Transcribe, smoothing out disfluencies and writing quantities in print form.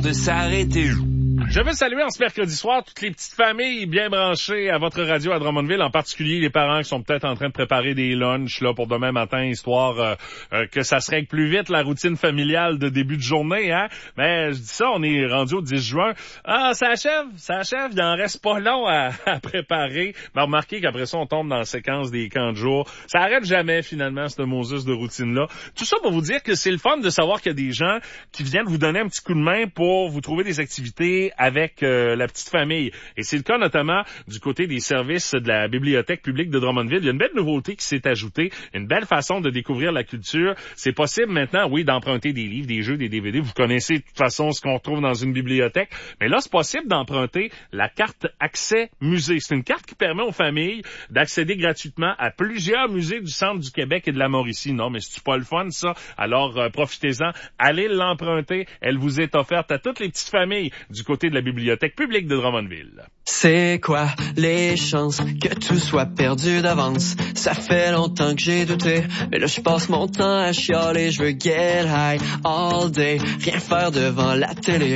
de s'arrêter. Je veux saluer en ce mercredi soir toutes les petites familles bien branchées à votre radio à Drummondville, en particulier les parents qui sont peut-être en train de préparer des lunchs là pour demain matin, histoire que ça se règle plus vite la routine familiale de début de journée, hein. Mais je dis ça, on est rendu au 10 juin. Ah, ça achève, il en reste pas long à préparer. Mais remarquez qu'après ça, on tombe dans la séquence des camps de jour. Ça arrête jamais finalement, cette Moses de routine-là. Tout ça pour vous dire que c'est le fun de savoir qu'il y a des gens qui viennent vous donner un petit coup de main pour vous trouver des activités avec la petite famille. Et c'est le cas notamment du côté des services de la Bibliothèque publique de Drummondville. Il y a une belle nouveauté qui s'est ajoutée, une belle façon de découvrir la culture. C'est possible maintenant, oui, d'emprunter des livres, des jeux, des DVD. Vous connaissez de toute façon ce qu'on retrouve dans une bibliothèque. Mais là, c'est possible d'emprunter la carte Accès Musée. C'est une carte qui permet aux familles d'accéder gratuitement à plusieurs musées du centre du Québec et de la Mauricie. Non, mais c'est pas le fun, ça? Alors, profitez-en. Allez l'emprunter. Elle vous est offerte à toutes les petites familles du côté de la Bibliothèque publique de Drummondville. C'est quoi les chances que tout soit perdu d'avance? Ça fait longtemps que j'ai douté, mais là je passe mon temps à chialer. Je veux get high all day, rien faire devant la télé.